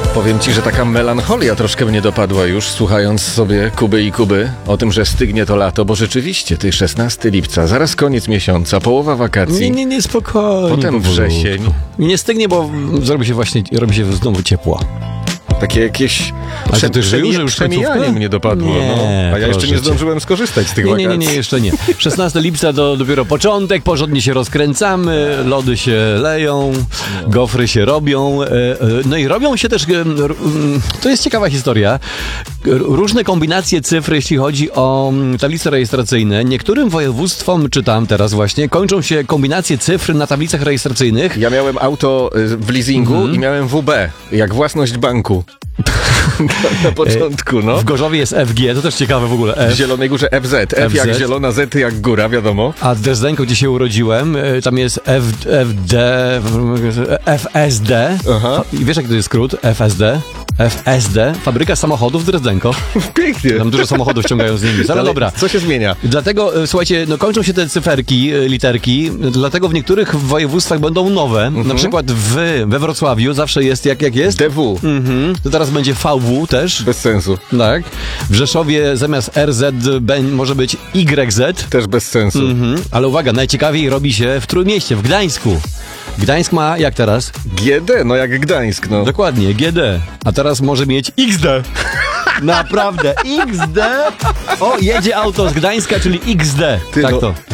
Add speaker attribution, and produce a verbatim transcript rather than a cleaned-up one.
Speaker 1: Powiem ci, że taka melancholia troszkę mnie dopadła już, słuchając sobie Kuby i Kuby o tym, że stygnie to lato, bo rzeczywiście, ty szesnastego lipca, zaraz koniec miesiąca, połowa wakacji.
Speaker 2: Nie, nie, nie, spokojnie.
Speaker 1: Potem wrzesień.
Speaker 2: Nie stygnie, bo zrobi się właśnie, robi się znowu ciepło.
Speaker 1: Takie jakieś
Speaker 2: Ale
Speaker 1: prze,
Speaker 2: to już,
Speaker 1: przemija,
Speaker 2: że już
Speaker 1: przemijanie
Speaker 2: końcówka?
Speaker 1: mnie dopadło.
Speaker 2: Nie,
Speaker 1: no. A ja jeszcze nie
Speaker 2: proszę cię.
Speaker 1: zdążyłem skorzystać z tych
Speaker 2: Nie,
Speaker 1: wakacji.
Speaker 2: nie, nie, nie, jeszcze nie. szesnastego lipca to dopiero początek, porządnie się rozkręcamy, lody się leją, gofry się robią, e, e, no i robią się też, e, r- m, to jest ciekawa historia, r- różne kombinacje cyfr, jeśli chodzi o mm, tablice rejestracyjne. Niektórym województwom, czytam teraz właśnie, kończą się kombinacje cyfr na tablicach rejestracyjnych.
Speaker 1: Ja miałem auto y, w leasingu
Speaker 2: Mhm.
Speaker 1: i miałem W B, jak własność banku. Na początku, no.
Speaker 2: W Gorzowie jest F G, to też ciekawe w ogóle.
Speaker 1: W
Speaker 2: F.
Speaker 1: Zielonej Górze F Z. F
Speaker 2: F Z.
Speaker 1: jak zielona, Z jak góra, wiadomo.
Speaker 2: A w Drezdenku, gdzie się urodziłem, y, tam jest F, F D, F S D.
Speaker 1: Aha.
Speaker 2: I wiesz, jaki to jest skrót? F S D? F S D, fabryka samochodów w Drezdenko.
Speaker 1: Pięknie.
Speaker 2: Tam dużo samochodów ściągają z nimi. Ale
Speaker 1: Ale
Speaker 2: dobra.
Speaker 1: co się zmienia?
Speaker 2: Dlatego, y, słuchajcie, no kończą się te cyferki, y, literki, dlatego w niektórych województwach będą nowe.
Speaker 1: Mhm.
Speaker 2: Na przykład w, we Wrocławiu zawsze jest jak, jak jest.
Speaker 1: D W.
Speaker 2: Mhm. To teraz będzie V W też.
Speaker 1: Bez sensu.
Speaker 2: Tak. W Rzeszowie zamiast R Z bę- może być Y Z.
Speaker 1: Też bez sensu.
Speaker 2: Mhm. Ale uwaga, najciekawiej robi się w Trójmieście, w Gdańsku. Gdańsk ma jak teraz?
Speaker 1: G D, no jak Gdańsk, no.
Speaker 2: Dokładnie, G D. A teraz może mieć X D. Naprawdę, X D. O, jedzie auto z Gdańska, czyli X D.
Speaker 1: Ty,
Speaker 2: tak
Speaker 1: no,
Speaker 2: to.